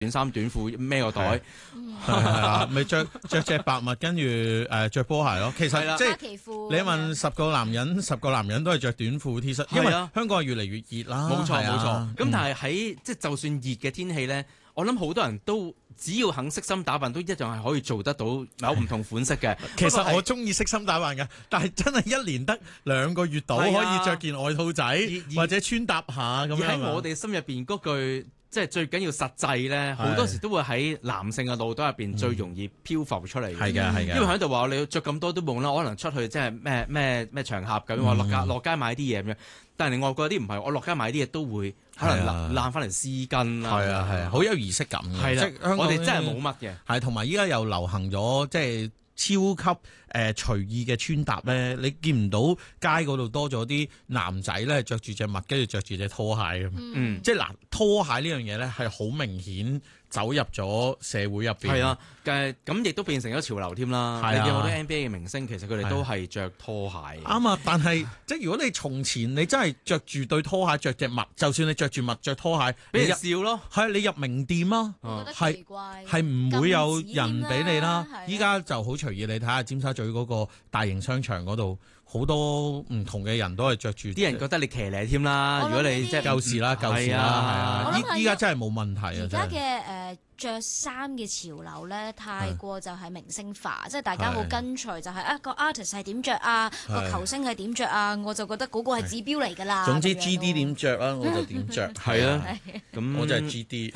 短衫短褲孭個袋， 係啊，咪着隻白襪，跟住着波鞋咯。其係啦實即係花旗褲你問10個男人都係着短褲 T 恤，因為係啊香港係越嚟越熱啦。 冇錯係啊冇錯。咁但係喺即係就算熱嘅天氣咧，我諗好多人都只要肯悉心打扮，都一樣係可以做得到有唔同款式嘅。 其不過係實我中意悉心打扮㗎，但係真係一年得2個月到可係啊以着件外套仔或者穿搭下咁而樣。 喺我哋心入邊嗰句，即係最緊要實際咧，好多時都會喺男性嘅腦袋入邊最容易漂浮出嚟嘅。 係嘅係嘅， 因為喺度話你要着咁多都冇啦，可能出去即係咩場合咁，我落街買啲嘢咁樣。但係另外嗰啲唔係，我落街買啲嘢都會可能係啊攬翻嚟絲巾啦。 係啊係啊，好有儀式感嘅。 係啦即係香港我哋真係冇乜嘅。 係，同埋依家又流行咗即係超級隨意嘅穿搭咧，你見唔到街嗰度多咗啲男仔咧着住隻襪，跟住着住隻拖鞋咁。 嗯， 即係嗱，拖鞋呢樣嘢咧係好明顯走入咗社會入邊。 係啊，咁亦都變成咗潮流添啦。 係啊你見好多 NBA 嘅明星，其實佢哋都係着拖鞋。 啱啊！但係即係如果你從前你真係着住對拖鞋，着隻襪，就算你着住襪着拖鞋， 俾人你笑咯。 係你入名店啊， 我覺得奇怪， 係唔會有人俾你啦禁止啦。 依家就好隨意，你睇下尖沙咀嗰個大型商場嗰度，好多唔同嘅人都係着住。 啲人覺得你騎呢添啦。 我諗如果你即係舊時啦，舊時啦，係啊我諗係！ 依家真係冇問題啊！ 而家真係。 嘅着衫嘅潮流咧，太過就係明星化，即係大家好跟隨，就係個 artist 係點着啊，個球星係點着啊，我就覺得嗰個係指標嚟㗎啦。 總之咁樣咯 GD 點着啊，我就點着。 係啊，咁我就係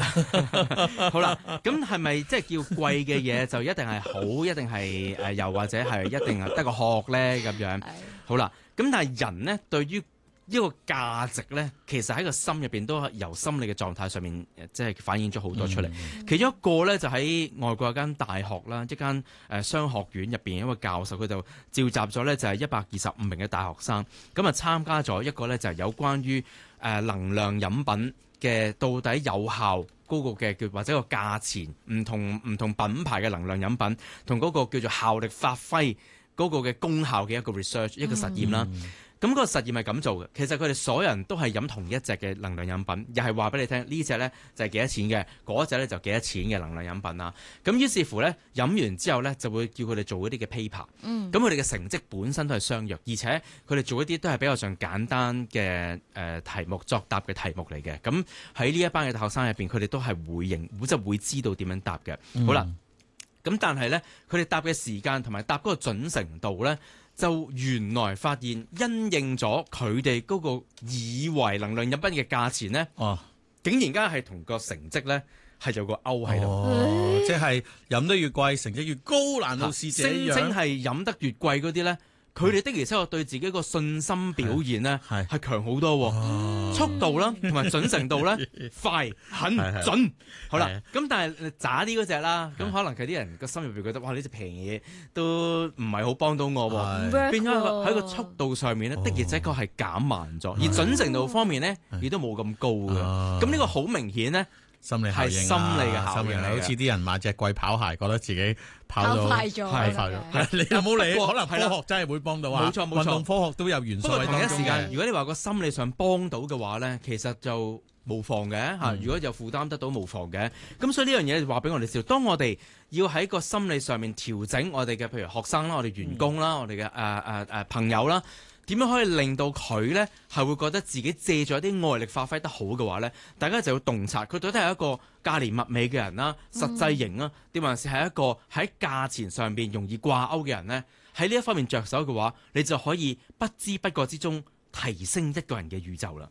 GD。 好啦，咁係咪即係叫貴嘅嘢就一定係好，一定係又或者係一定係得個殼咧咁樣？好啦，咁但係人呢，對於呢個價值咧，其實喺個心入邊都係由心理嘅狀態上面，即係反映咗好多出嚟。其中一個咧就喺外國有間大學啦，一間商學院入邊一個教授，佢就召集咗咧就係125名嘅大學生，咁啊參加咗一個咧就係有關於能量飲品嘅到底有效嗰個嘅叫或者個價錢，唔同品牌嘅能量飲品同嗰個叫做效力發揮嗰個嘅功效嘅一個 research 一個實驗啦。咁嗰個實驗係咁做嘅，其實佢哋所有人都係飲同一隻嘅能量飲品，又係話俾你聽呢隻呢就係幾多錢嘅，嗰隻呢就幾多錢嘅能量飲品啦。咁於是乎呢，飲完之後呢，就會叫佢哋做一啲嘅 paper。咁佢哋嘅成績本身都係相若，而且佢哋做一啲都係比較上簡單嘅題目作答嘅題目嚟嘅。咁喺呢一班嘅大學生入邊，佢哋都係會知道點樣答嘅。好啦，咁但係呢，佢哋答嘅時間同埋答嗰個準程度呢，就原來發現因應咗佢哋嗰個以為能量飲品嘅價錢呢，竟然間係同個成績呢係有個勾喺度。 即係飲得越貴，成績越高，難道是這樣？ 聲稱係飲得越貴嗰啲呢，佢哋的而且確對自己個信心表現呢係強好多喎。速度啦，同埋準程度呢，快、狠、準。好啦，咁但係渣啲嗰隻啦，咁可能佢啲人個心入邊覺得，哇！呢隻平嘢都唔係好幫到我喎，變咗喺個速度上面呢，的而且確係減慢咗，而準程度方面呢，亦都冇咁高嘅。咁呢個好明顯呢， 心理效應， 係心理嘅效應嚟嘅， 好似啲人買隻貴跑鞋，覺得自己跑到快咗， 你有冇理？可能科學真係會幫到啊！ 冇錯冇錯， 運動科學都有元素喺當中嘅。 不過同一時間，如果你話個心理上幫到嘅話咧，其實就無妨嘅嚇。如果有負擔得到無妨嘅。咁所以呢樣嘢話俾我哋知，當我哋要喺個心理上面調整我哋嘅，譬如學生啦、我哋員工啦、我哋嘅朋友啦。點樣可以令到佢呢係會覺得自己借咗啲外力發揮得好嘅話呢？大家就要洞察佢到底係一個價廉物美嘅人啦，實際型啊，定還是係一個喺價錢上邊容易掛鈎嘅人呢？喺呢一方面着手嘅話，你就可以不知不覺之中提升一個人嘅宇宙啦。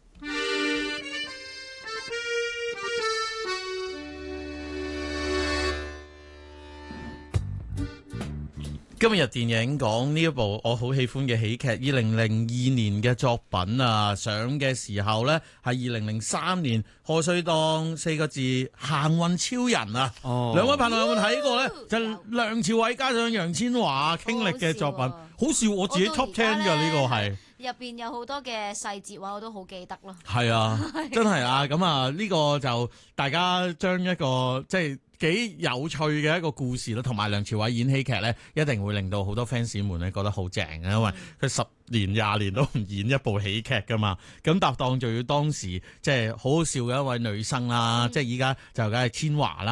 今日電影講呢一部我好喜歡嘅喜劇，2002年嘅作品啊，上嘅時候呢係2003年，賀歲檔4個字，行運超人啊！兩位朋友有冇睇過呢？就梁朝偉加上楊千嬅傾力嘅作品，好笑，我自己 top 10㗎呢個係。 入邊有好多嘅細節話我都好記得咯。 係啊，真係啊，咁啊呢個就大家將一個即係幾有趣嘅一個故事啦，同埋梁朝偉演喜劇咧，一定會令到好多 fans 們咧覺得好正嘅，因為佢10年20年都唔演一部喜劇噶嘛。咁搭檔就要當時即係好好笑嘅一位女生啦，即係依家就梗係千嬅啦。